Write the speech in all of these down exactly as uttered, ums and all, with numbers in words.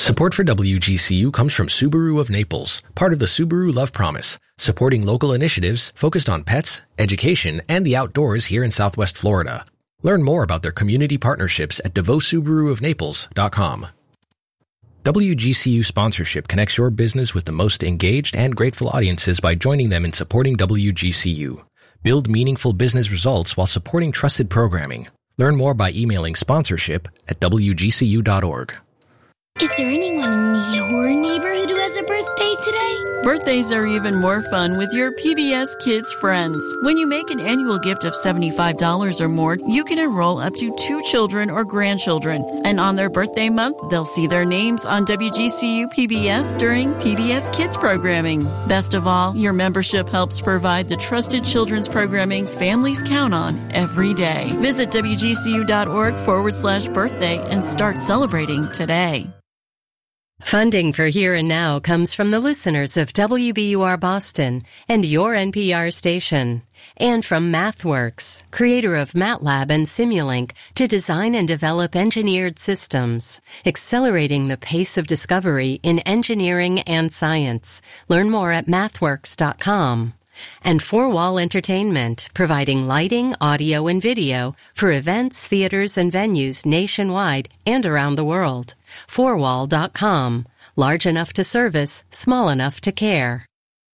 Support for W G C U comes from Subaru of Naples, part of the Subaru Love Promise, supporting local initiatives focused on pets, education, and the outdoors here in Southwest Florida. Learn more about their community partnerships at devoe subaru of naples dot com. W G C U sponsorship connects your business with the most engaged and grateful audiences by joining them in supporting W G C U. Build meaningful business results while supporting trusted programming. Learn more by emailing sponsorship at w g c u dot org. Is there anyone in your neighborhood who has a birthday today? Birthdays are even more fun with your P B S Kids friends. When you make an annual gift of seventy-five dollars or more, you can enroll up to two children or grandchildren. And on their birthday month, they'll see their names on W G C U P B S during P B S Kids programming. Best of all, your membership helps provide the trusted children's programming families count on every day. Visit w g c u dot org forward slash birthday and start celebrating today. Funding for Here and Now comes from the listeners of W B U R Boston and your N P R station, and from MathWorks, creator of MATLAB and Simulink, to design and develop engineered systems, accelerating the pace of discovery in engineering and science. Learn more at mathworks dot com. And Four Wall Entertainment, providing lighting, audio, and video for events, theaters, and venues nationwide and around the world. four wall dot com. Large enough to service, small enough to care.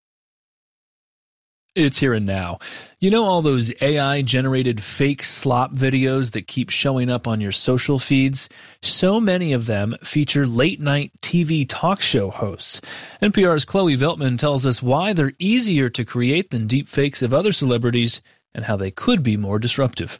It's Here and Now. You know all those A I-generated fake slop videos that keep showing up on your social feeds? So many of them feature late-night T V talk show hosts. N P R's Chloe Veltman tells us why they're easier to create than deepfakes of other celebrities and how they could be more disruptive.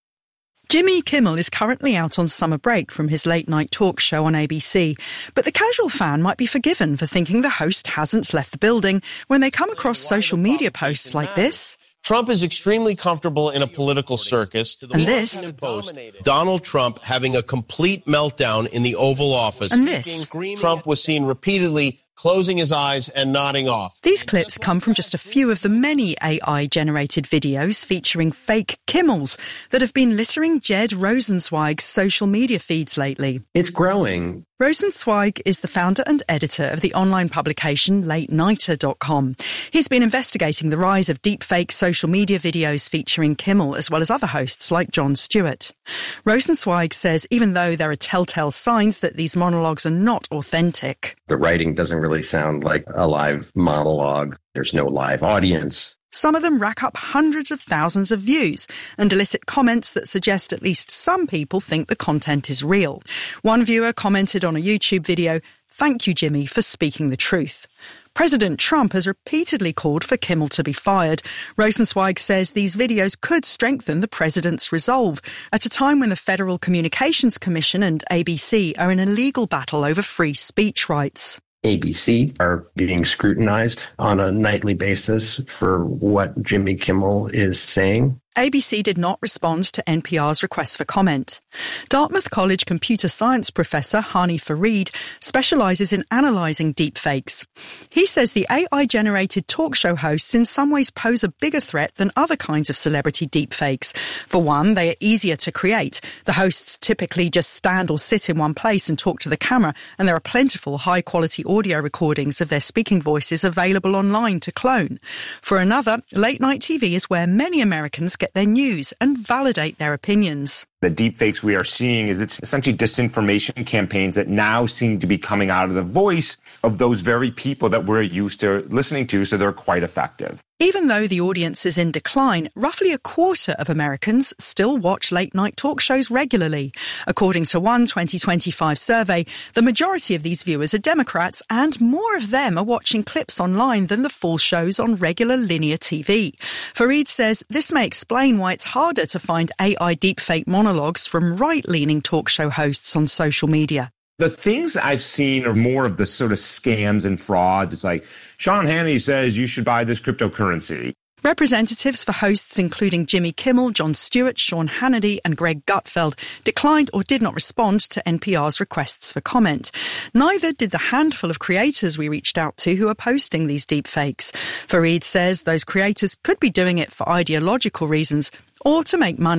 Jimmy Kimmel is currently out on summer break from his late-night talk show on A B C, but the casual fan might be forgiven for thinking the host hasn't left the building when they come across social media posts like this. Trump is extremely comfortable in a political circus. And this. Post, Donald Trump having a complete meltdown in the Oval Office. And this. Trump was seen repeatedly closing his eyes and nodding off. These clips come from just a few of the many A I-generated videos featuring fake Kimmels that have been littering Jed Rosenzweig's social media feeds lately. It's growing. Rosenzweig is the founder and editor of the online publication late nighter dot com. He's been investigating the rise of deepfake social media videos featuring Kimmel as well as other hosts like Jon Stewart. Rosenzweig says even though there are telltale signs that these monologues are not authentic. The writing doesn't really sound like a live monologue. There's no live audience. Some of them rack up hundreds of thousands of views and elicit comments that suggest at least some people think the content is real. One viewer commented on a YouTube video, "Thank you, Jimmy, for speaking the truth." President Trump has repeatedly called for Kimmel to be fired. Rosenzweig says these videos could strengthen the president's resolve at a time when the Federal Communications Commission and A B C are in a legal battle over free speech rights. A B C are being scrutinized on a nightly basis for what Jimmy Kimmel is saying. A B C did not respond to N P R's request for comment. Dartmouth College computer science professor Hani Farid specialises in analysing deepfakes. He says the A I-generated talk show hosts in some ways pose a bigger threat than other kinds of celebrity deepfakes. For one, they are easier to create. The hosts typically just stand or sit in one place and talk to the camera, and there are plentiful high-quality audio recordings of their speaking voices available online to clone. For another, late-night T V is where many Americans get their news and validate their opinions. The deepfakes we are seeing is it's essentially disinformation campaigns that now seem to be coming out of the voice of those very people that we're used to listening to, so they're quite effective. Even though the audience is in decline, roughly a quarter of Americans still watch late-night talk shows regularly. According to one twenty twenty-five survey, the majority of these viewers are Democrats, and more of them are watching clips online than the full shows on regular linear T V. Farid says this may explain why it's harder to find A I deepfake monologues from right-leaning talk show hosts on social media. The things I've seen are more of the sort of scams and frauds. It's like, Sean Hannity says you should buy this cryptocurrency. Representatives for hosts including Jimmy Kimmel, Jon Stewart, Sean Hannity and Greg Gutfeld declined or did not respond to N P R's requests for comment. Neither did the handful of creators we reached out to who are posting these deepfakes. Farid says those creators could be doing it for ideological reasons or to make money.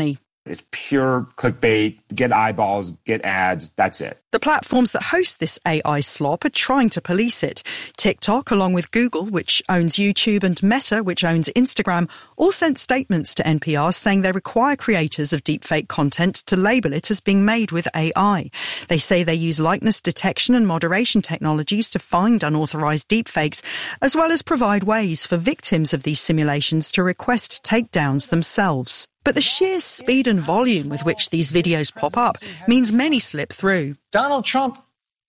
It's pure clickbait, get eyeballs, get ads, that's it. The platforms that host this A I slop are trying to police it. TikTok, along with Google, which owns YouTube, and Meta, which owns Instagram, all sent statements to N P R saying they require creators of deepfake content to label it as being made with A I. They say they use likeness detection and moderation technologies to find unauthorized deepfakes, as well as provide ways for victims of these simulations to request takedowns themselves. But the sheer speed and volume with which these videos pop up means many slip through. Donald Trump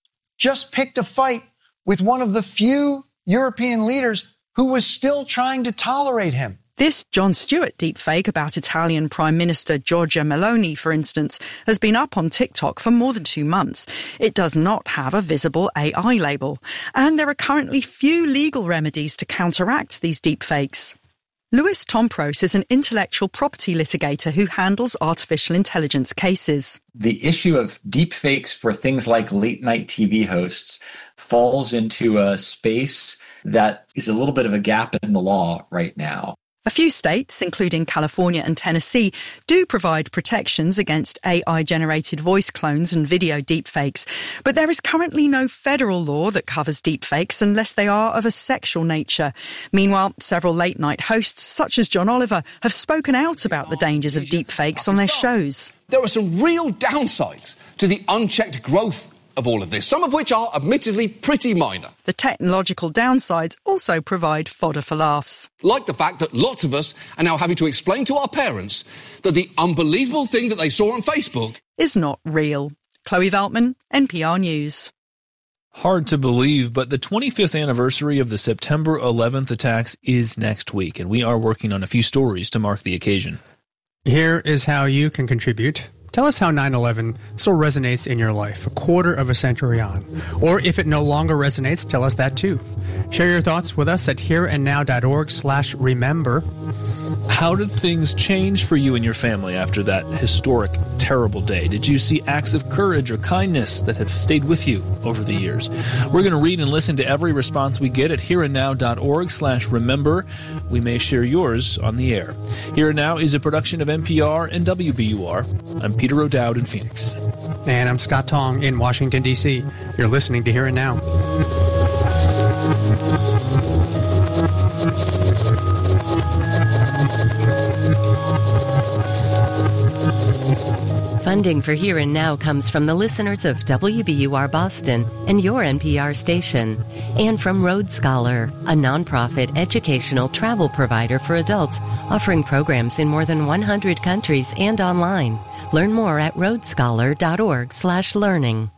just picked a fight with one of the few European leaders who was still trying to tolerate him. This Jon Stewart deepfake about Italian Prime Minister Giorgia Meloni, for instance, has been up on TikTok for more than two months. It does not have a visible A I label, and there are currently few legal remedies to counteract these deepfakes. Louis Tompros is an intellectual property litigator who handles artificial intelligence cases. The issue of deepfakes for things like late-night T V hosts falls into a space that is a little bit of a gap in the law right now. A few states, including California and Tennessee, do provide protections against A I-generated voice clones and video deepfakes, but there is currently no federal law that covers deepfakes unless they are of a sexual nature. Meanwhile, several late-night hosts, such as John Oliver, have spoken out about the dangers of deepfakes on their shows. There are some real downsides to the unchecked growth of all of this, some of which are admittedly pretty minor. The technological downsides also provide fodder for laughs. Like the fact that lots of us are now having to explain to our parents that the unbelievable thing that they saw on Facebook is not real. Chloe Veltman, N P R News. Hard to believe, but the twenty-fifth anniversary of the September eleventh attacks is next week, and we are working on a few stories to mark the occasion. Here is how you can contribute. Tell us how nine eleven still resonates in your life, a quarter of a century on. Or if it no longer resonates, tell us that too. Share your thoughts with us at hereandnow.org slash remember. How did things change for you and your family after that historic, terrible day? Did you see acts of courage or kindness that have stayed with you over the years? We're going to read and listen to every response we get at hereandnow.org slash remember. We may share yours on the air. Here and Now is a production of N P R and W B U R. I'm Peter O'Dowd in Phoenix. And I'm Scott Tong in Washington, D C You're listening to Here and Now. Funding for Here and Now comes from the listeners of W B U R Boston and your N P R station, and from Road Scholar, a nonprofit educational travel provider for adults offering programs in more than one hundred countries and online. Learn more at roadscholar.org slash learning.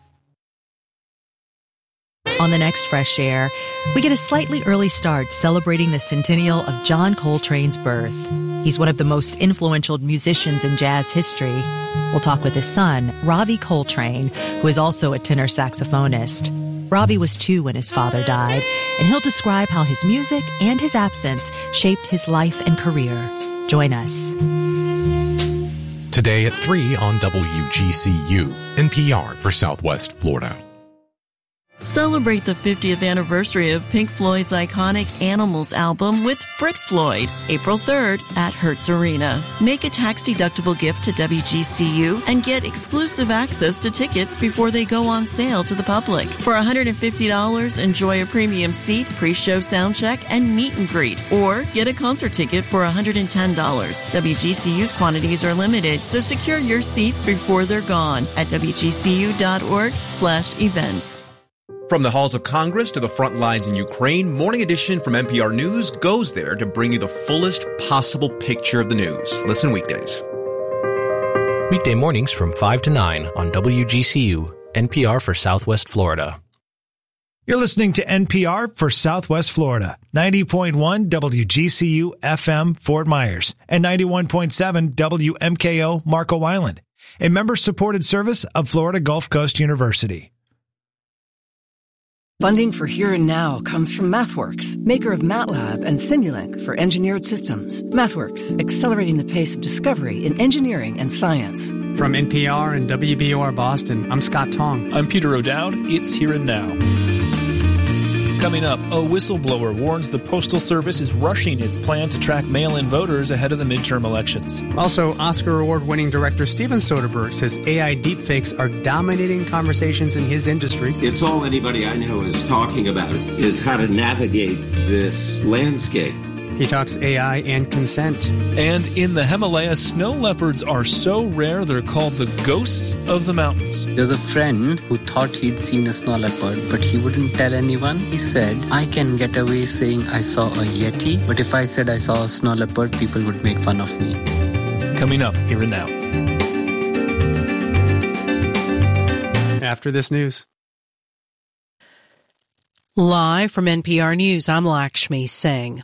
On the next Fresh Air, we get a slightly early start celebrating the centennial of John Coltrane's birth. He's one of the most influential musicians in jazz history. We'll talk with his son, Ravi Coltrane, who is also a tenor saxophonist. Ravi was two when his father died, and he'll describe how his music and his absence shaped his life and career. Join us. Today at three on W G C U, N P R for Southwest Florida. Celebrate the fiftieth anniversary of Pink Floyd's iconic Animals album with Brit Floyd, April third at Hertz Arena. Make a tax-deductible gift to W G C U and get exclusive access to tickets before they go on sale to the public. For one hundred fifty dollars, enjoy a premium seat, pre-show sound check, and meet and greet. Or get a concert ticket for one hundred ten dollars. W G C U's quantities are limited, so secure your seats before they're gone at wgcu.org slash events. From the halls of Congress to the front lines in Ukraine, Morning Edition from N P R News goes there to bring you the fullest possible picture of the news. Listen weekdays. Weekday mornings from five to nine on W G C U, N P R for Southwest Florida. You're listening to N P R for Southwest Florida, ninety point one W G C U F M Fort Myers, and ninety-one point seven W M K O Marco Island, a member-supported service of Florida Gulf Coast University. Funding for Here and Now comes from MathWorks, maker of MATLAB and Simulink for engineered systems. MathWorks, accelerating the pace of discovery in engineering and science. From N P R and W B U R Boston, I'm Scott Tong. I'm Peter O'Dowd. It's Here and Now. Coming up, a whistleblower warns the Postal Service is rushing its plan to track mail-in voters ahead of the midterm elections. Also, Oscar Award-winning director Steven Soderbergh says A I deepfakes are dominating conversations in his industry. It's all anybody I know is talking about is how to navigate this landscape. He talks A I and consent. And in the Himalayas, snow leopards are so rare they're called the ghosts of the mountains. There's a friend who thought he'd seen a snow leopard, but he wouldn't tell anyone. He said, I can get away saying I saw a yeti, but if I said I saw a snow leopard, people would make fun of me. Coming up here and now. After this news. Live from N P R News, I'm Lakshmi Singh.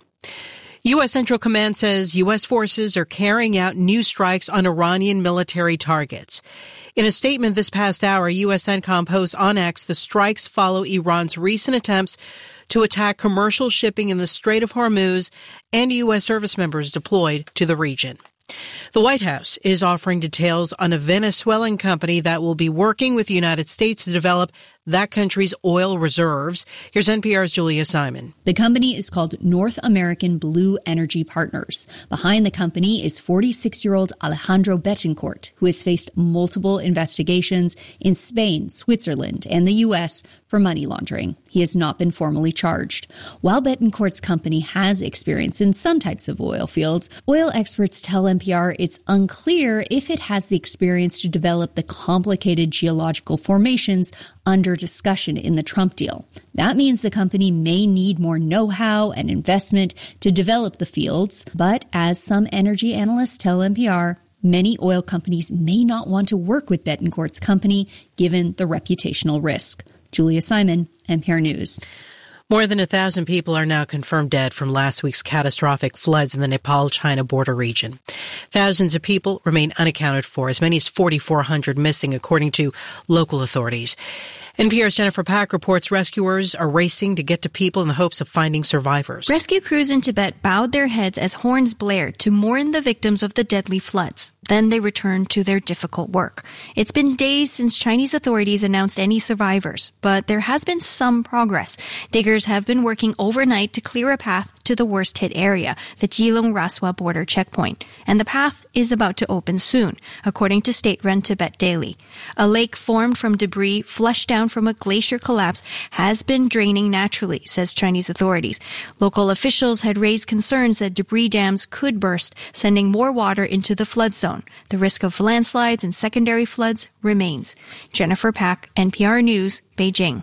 U S. Central Command says U S forces are carrying out new strikes on Iranian military targets. In a statement this past hour, U S. CENTCOM posts on X the strikes follow Iran's recent attempts to attack commercial shipping in the Strait of Hormuz and U S service members deployed to the region. The White House is offering details on a Venezuelan company that will be working with the United States to develop that country's oil reserves. Here's N P R's Julia Simon. The company is called North American Blue Energy Partners. Behind the company is forty-six-year-old Alejandro Betancourt, who has faced multiple investigations in Spain, Switzerland, and the U S for money laundering. He has not been formally charged. While Betancourt's company has experience in some types of oil fields, oil experts tell N P R it's unclear if it has the experience to develop the complicated geological formations under discussion in the Trump deal. That means the company may need more know-how and investment to develop the fields, but as some energy analysts tell N P R, many oil companies may not want to work with Betancourt's company given the reputational risk. Julia Simon, N P R News. More than a thousand people are now confirmed dead from last week's catastrophic floods in the Nepal-China border region. Thousands of people remain unaccounted for, as many as forty-four hundred missing, according to local authorities. N P R's Jennifer Pack reports rescuers are racing to get to people in the hopes of finding survivors. Rescue crews in Tibet bowed their heads as horns blared to mourn the victims of the deadly floods. Then they returned to their difficult work. It's been days since Chinese authorities announced any survivors, but there has been some progress. Diggers have been working overnight to clear a path to the worst-hit area, the Jilong-Raswa border checkpoint. And the path is about to open soon, according to state-run Tibet Daily. A lake formed from debris flushed down from a glacier collapse has been draining naturally, says Chinese authorities. Local officials had raised concerns that debris dams could burst, sending more water into the flood zone. The risk of landslides and secondary floods remains. Jennifer Pack, N P R News, Beijing.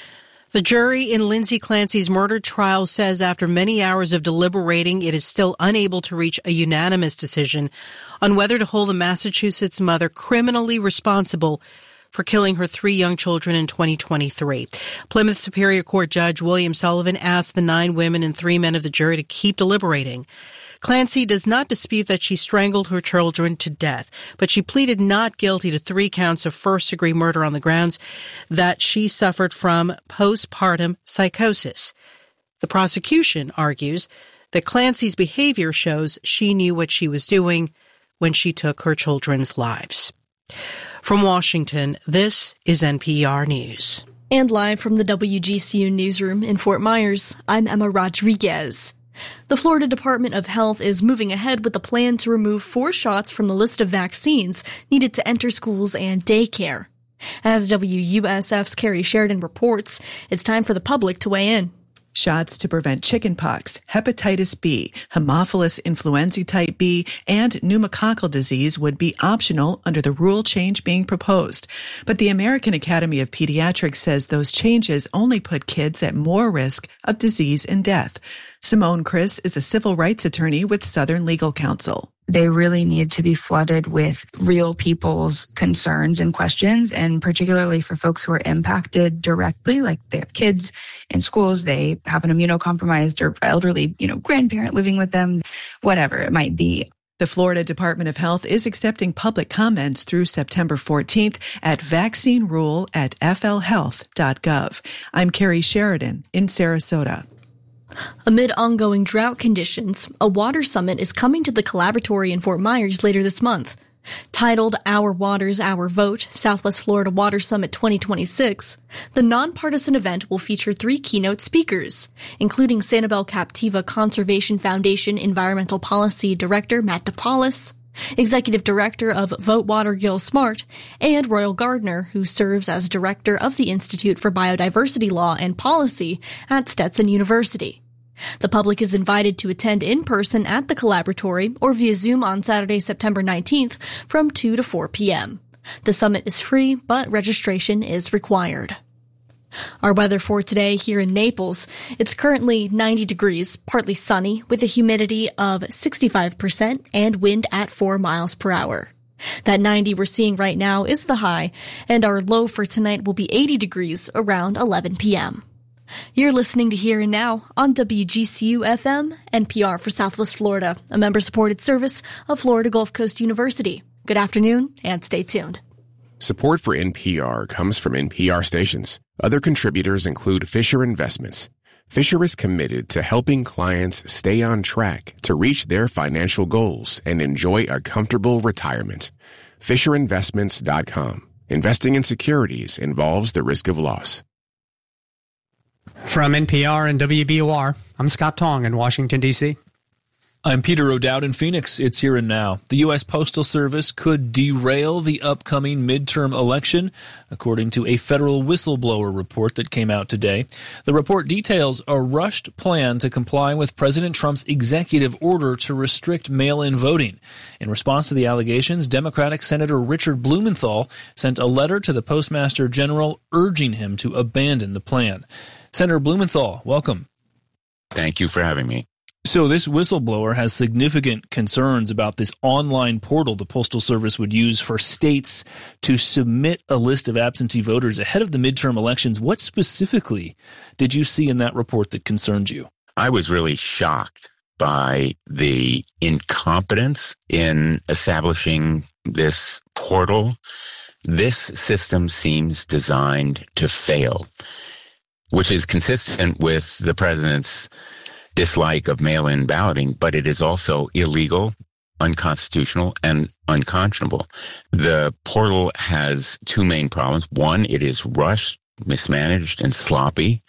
The jury in Lindsay Clancy's murder trial says after many hours of deliberating, it is still unable to reach a unanimous decision on whether to hold the Massachusetts mother criminally responsible for killing her three young children in twenty twenty-three. Plymouth Superior Court Judge William Sullivan asked the nine women and three men of the jury to keep deliberating. Clancy does not dispute that she strangled her children to death, but she pleaded not guilty to three counts of first-degree murder on the grounds that she suffered from postpartum psychosis. The prosecution argues that Clancy's behavior shows she knew what she was doing when she took her children's lives. From Washington, this is N P R News. And live from the W G C U newsroom in Fort Myers, I'm Emma Rodriguez. The Florida Department of Health is moving ahead with the plan to remove four shots from the list of vaccines needed to enter schools and daycare. As W U S F's Carrie Sheridan reports, it's time for the public to weigh in. Shots to prevent chickenpox, hepatitis B, Haemophilus influenzae type B, and pneumococcal disease would be optional under the rule change being proposed. But the American Academy of Pediatrics says those changes only put kids at more risk of disease and death. Simone Chris is a civil rights attorney with Southern Legal Counsel. They really need to be flooded with real people's concerns and questions, and particularly for folks who are impacted directly, like they have kids in schools, they have an immunocompromised or elderly, you know, grandparent living with them, whatever it might be. The Florida Department of Health is accepting public comments through September fourteenth at vaccine rule at f l health dot gov. I'm Carrie Sheridan in Sarasota. Amid ongoing drought conditions, a water summit is coming to the Collaboratory in Fort Myers later this month. Titled Our Waters, Our Vote, Southwest Florida Water Summit twenty twenty-six, the nonpartisan event will feature three keynote speakers, including Sanibel Captiva Conservation Foundation Environmental Policy Director Matt DePaulis, Executive Director of Vote Water Gil Smart, and Royal Gardner, who serves as Director of the Institute for Biodiversity Law and Policy at Stetson University. The public is invited to attend in person at the Collaboratory or via Zoom on Saturday, September nineteenth from two to four p.m. The summit is free, but registration is required. Our weather for today here in Naples, it's currently ninety degrees, partly sunny, with a humidity of sixty-five percent and wind at four miles per hour. That ninety we're seeing right now is the high, and our low for tonight will be eighty degrees around eleven p.m. You're listening to Here and Now on W G C U F M, N P R for Southwest Florida, a member-supported service of Florida Gulf Coast University. Good afternoon, and stay tuned. Support for N P R comes from N P R stations. Other contributors include Fisher Investments. Fisher is committed to helping clients stay on track to reach their financial goals and enjoy a comfortable retirement. Fisher Investments dot com. Investing in securities involves the risk of loss. From N P R and W B O R, I'm Scott Tong in Washington, D C I'm Peter O'Dowd in Phoenix. It's Here and Now. The U S Postal Service could derail the upcoming midterm election, according to a federal whistleblower report that came out today. The report details a rushed plan to comply with President Trump's executive order to restrict mail-in voting. In response to the allegations, Democratic Senator Richard Blumenthal sent a letter to the Postmaster General urging him to abandon the plan. Senator Blumenthal, welcome. Thank you for having me. So this whistleblower has significant concerns about this online portal the Postal Service would use for states to submit a list of absentee voters ahead of the midterm elections. What specifically did you see in that report that concerned you? I was really shocked by the incompetence in establishing this portal. This system seems designed to fail, which is consistent with the president's dislike of mail-in balloting, but it is also illegal, unconstitutional, and unconscionable. The portal has two main problems. One, it is rushed, mismanaged, and sloppy,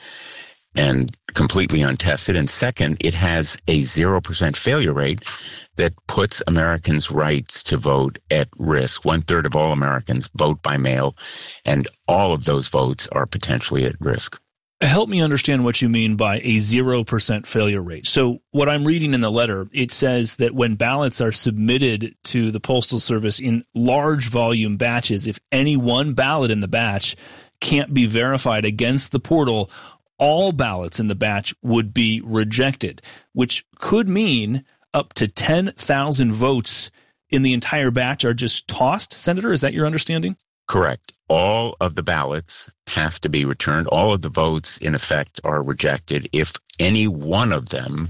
and completely untested. And second, it has a zero percent failure rate that puts Americans' rights to vote at risk. One third of all Americans vote by mail, and all of those votes are potentially at risk. Help me understand what you mean by a zero percent failure rate. So what I'm reading in the letter, it says that when ballots are submitted to the Postal Service in large volume batches, if any one ballot in the batch can't be verified against the portal, all ballots in the batch would be rejected, which could mean up to ten thousand votes in the entire batch are just tossed. Senator, is that your understanding? Correct. All of the ballots have to be returned. All of the votes, in effect, are rejected if any one of them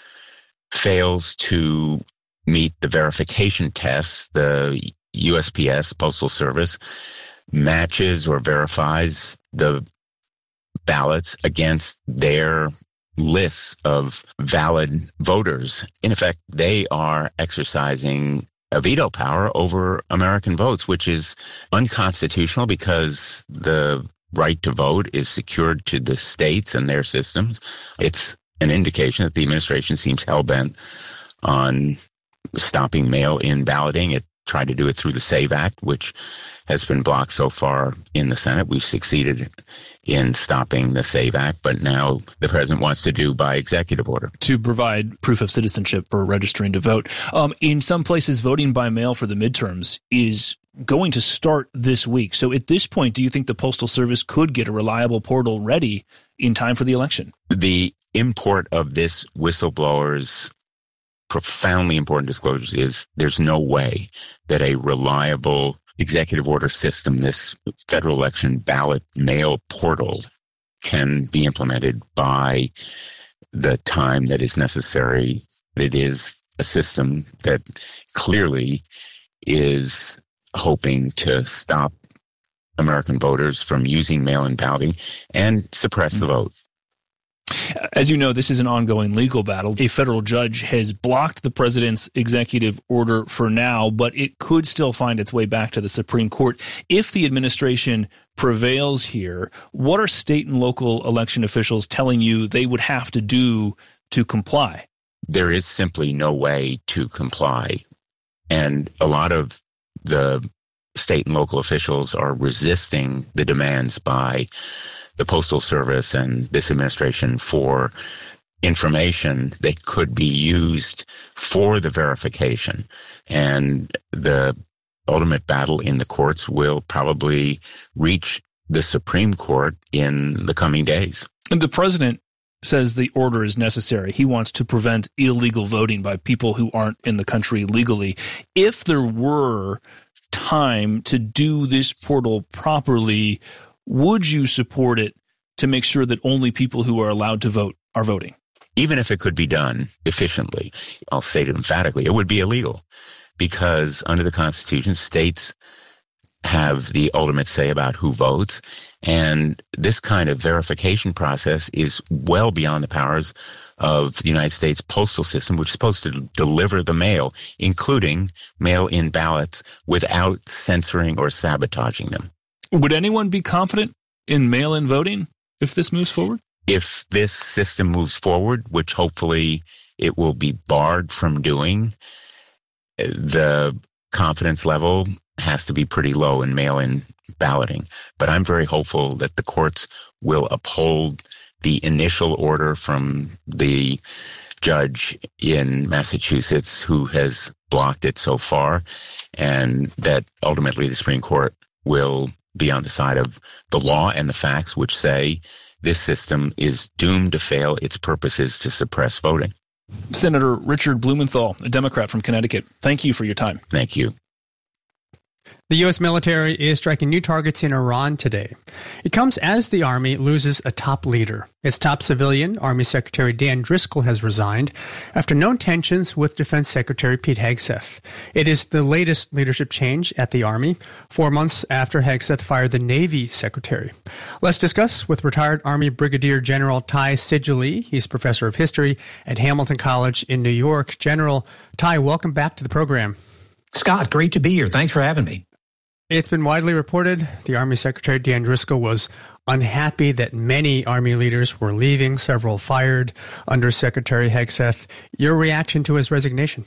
fails to meet the verification tests. The U S P S, Postal Service, matches or verifies the ballots against their lists of valid voters. In effect, they are exercising a veto power over American votes, which is unconstitutional because the right to vote is secured to the states and their systems. It's an indication that the administration seems hell-bent on stopping mail-in balloting. It tried to do it through the SAVE Act, which has been blocked so far in the Senate. We've succeeded in stopping the SAVE Act, but now the president wants to do by executive order. To provide proof of citizenship for registering to vote. Um, in some places, voting by mail for the midterms is going to start this week. So at this point, do you think the Postal Service could get a reliable portal ready in time for the election? The import of this whistleblower's profoundly important disclosures is there's no way that a reliable executive order system, this federal election ballot mail portal, can be implemented by the time that is necessary. It is a system that clearly is hoping to stop American voters from using mail-in balloting and suppress the vote. As you know, this is an ongoing legal battle. A federal judge has blocked the president's executive order for now, but it could still find its way back to the Supreme Court. If the administration prevails here, what are state and local election officials telling you they would have to do to comply? There is simply no way to comply. And a lot of the state and local officials are resisting the demands by the Postal Service and this administration for information that could be used for the verification. And the ultimate battle in the courts will probably reach the Supreme Court in the coming days. And the president says the order is necessary. He wants to prevent illegal voting by people who aren't in the country legally. If there were time to do this portal properly, would you support it to make sure that only people who are allowed to vote are voting? Even if it could be done efficiently, I'll say it emphatically, it would be illegal because under the Constitution, states have the ultimate say about who votes. And this kind of verification process is well beyond the powers of the United States postal system, which is supposed to deliver the mail, including mail-in ballots, without censoring or sabotaging them. Would anyone be confident in mail-in voting if this moves forward? If this system moves forward, which hopefully it will be barred from doing, the confidence level has to be pretty low in mail-in balloting. But I'm very hopeful that the courts will uphold the initial order from the judge in Massachusetts who has blocked it so far, and that ultimately the Supreme Court will be on the side of the law and the facts, which say this system is doomed to fail. Its purpose is to suppress voting. Senator Richard Blumenthal, a Democrat from Connecticut, thank you for your time. Thank you. The U S military is striking new targets in Iran today. It comes as the Army loses a top leader. Its top civilian, Army Secretary Dan Driscoll, has resigned after known tensions with Defense Secretary Pete Hegseth. It is the latest leadership change at the Army, four months after Hegseth fired the Navy Secretary. Let's discuss with retired Army Brigadier General Ty Sigeli. He's professor of history at Hamilton College in New York. General Ty, welcome back to the program. Scott, great to be here. Thanks for having me. It's been widely reported the Army Secretary Dan Driscoll was unhappy that many Army leaders were leaving, several fired under Secretary Hegseth. Your reaction to his resignation?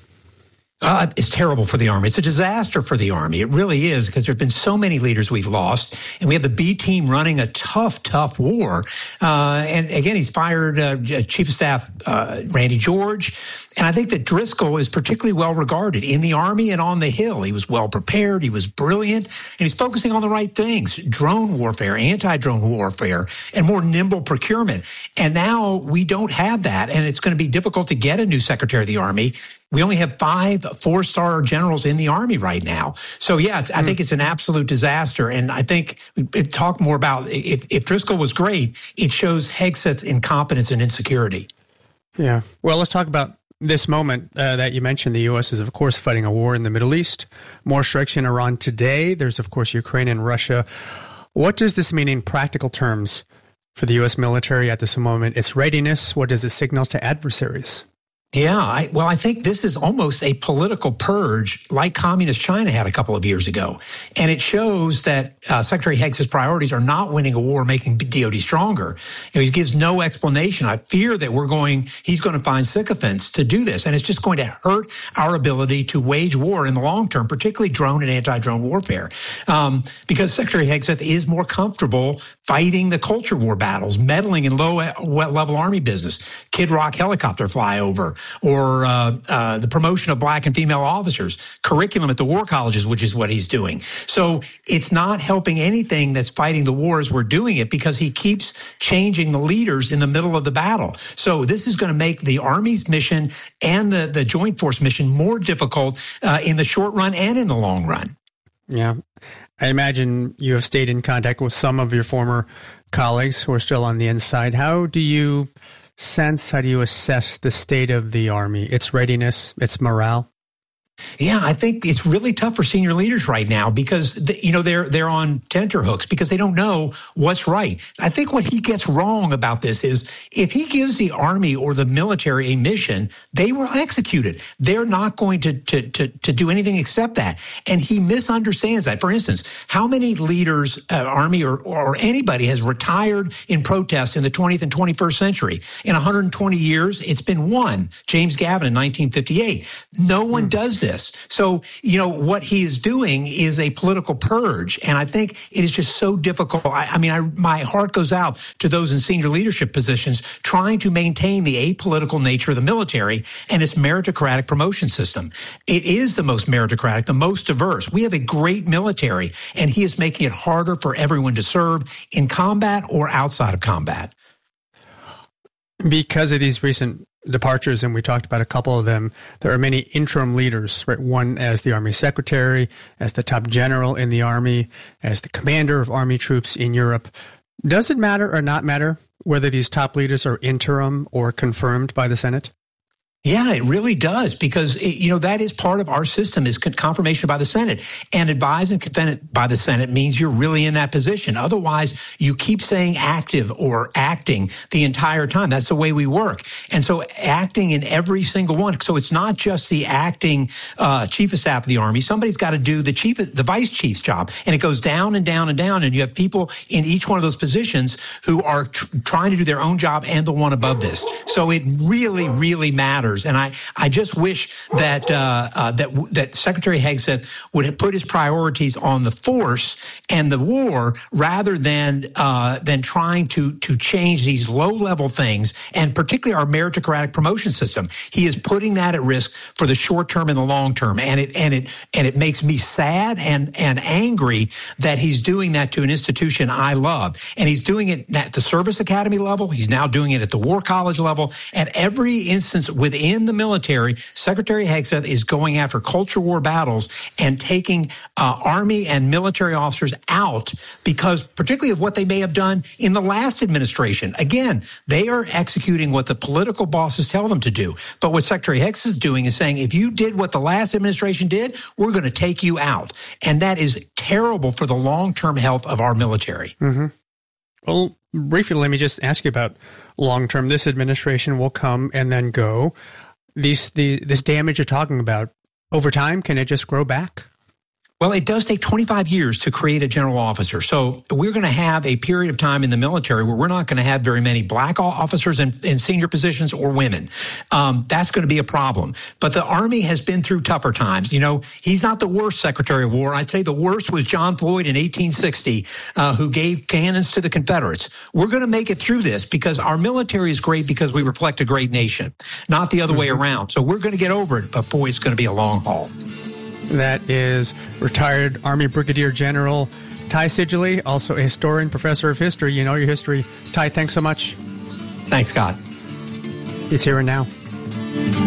Uh, it's terrible for the Army. It's a disaster for the Army. It really is, because there have been so many leaders we've lost, and we have the B team running a tough, tough war. Uh, and again, he's fired uh, Chief of Staff uh, Randy George. And I think that Driscoll is particularly well regarded in the Army and on the Hill. He was well prepared. He was brilliant, and he's focusing on the right things: drone warfare, anti-drone warfare, and more nimble procurement. And now we don't have that, and it's going to be difficult to get a new Secretary of the Army. We only have five four-star generals in the Army right now. So, yeah, it's, I think it's an absolute disaster. And I think we talk more about if, if Driscoll was great, it shows Hegseth's incompetence and insecurity. Yeah. Well, let's talk about this moment uh, that you mentioned. The U S is, of course, fighting a war in the Middle East. More strikes in Iran today. There's, of course, Ukraine and Russia. What does this mean in practical terms for the U S military at this moment? Its readiness, what does it signal to adversaries? Yeah, I, well, I think this is almost a political purge like communist China had a couple of years ago. And it shows that uh, Secretary Hegseth's priorities are not winning a war, making D O D stronger. You know, he gives no explanation. I fear that we're going, he's going to find sycophants to do this. And it's just going to hurt our ability to wage war in the long term, particularly drone and anti-drone warfare. Um, because Secretary Hegseth is more comfortable fighting the culture war battles, meddling in low-level Army business, Kid Rock helicopter flyover, or uh, uh, the promotion of black and female officers, curriculum at the war colleges, which is what he's doing. So it's not helping anything that's fighting the wars we're doing it, because he keeps changing the leaders in the middle of the battle. So this is going to make the Army's mission and the, the Joint Force mission more difficult uh, in the short run and in the long run. Yeah. I imagine you have stayed in contact with some of your former colleagues who are still on the inside. How do you sense, how do you assess the state of the Army, its readiness, its morale? Yeah, I think it's really tough for senior leaders right now because, the, you know, they're they're on tenterhooks because they don't know what's right. I think what he gets wrong about this is if he gives the Army or the military a mission, they will execute it. They're not going to to to, to do anything except that. And he misunderstands that. For instance, how many leaders, uh, Army or, or anybody, has retired in protest in the twentieth and twenty-first century? In one hundred twenty years, it's been one, James Gavin in nineteen fifty-eight. No one does this. So, you know, what he is doing is a political purge. And I think it is just so difficult. I, I mean, I, my heart goes out to those in senior leadership positions trying to maintain the apolitical nature of the military and its meritocratic promotion system. It is the most meritocratic, the most diverse. We have a great military, and he is making it harder for everyone to serve in combat or outside of combat. Because of these recent departures, and we talked about a couple of them, there are many interim leaders, right? One as the Army Secretary, as the top general in the Army, as the commander of Army troops in Europe. Does it matter or not matter whether these top leaders are interim or confirmed by the Senate? Yeah, it really does, because, it, you know, that is part of our system is confirmation by the Senate. And advised and confirmed by the Senate means you're really in that position. Otherwise, you keep saying active or acting the entire time. That's the way we work. And so acting in every single one. So it's not just the acting uh, chief of staff of the Army. Somebody's got to do the chief, the vice chief's job. And it goes down and down and down. And you have people in each one of those positions who are tr- trying to do their own job and the one above this. So it really, really matters. And I, I just wish that uh, uh, that that Secretary Hegseth would have put his priorities on the force and the war rather than uh, than trying to to change these low level things, and particularly our meritocratic promotion system. He is putting that at risk for the short term and the long term, and it and it and it makes me sad and and angry that he's doing that to an institution I love, and he's doing it at the service academy level. He's now doing it at the war college level. At every instance within In the military, Secretary Hegseth is going after culture war battles and taking uh, Army and military officers out because particularly of what they may have done in the last administration. Again, they are executing what the political bosses tell them to do. But what Secretary Hegseth is doing is saying, if you did what the last administration did, we're going to take you out. And that is terrible for the long-term health of our military. Mm-hmm. Well, briefly, let me just ask you about long-term. This administration will come and then go. These, the, this damage you're talking about, over time, can it just grow back? Well, it does take twenty-five years to create a general officer. So we're going to have a period of time in the military where we're not going to have very many black officers in, in senior positions or women. Um, that's going to be a problem. But the Army has been through tougher times. You know, he's not the worst Secretary of War. I'd say the worst was John Floyd in eighteen sixty, uh, who gave cannons to the Confederates. We're going to make it through this because our military is great because we reflect a great nation, not the other mm-hmm. way around. So we're going to get over it, but boy, it's going to be a long haul. That is retired Army Brigadier General Ty Sigely, also a historian, professor of history. You know your history. Ty, thanks so much. Thanks, Scott. It's Here and Now.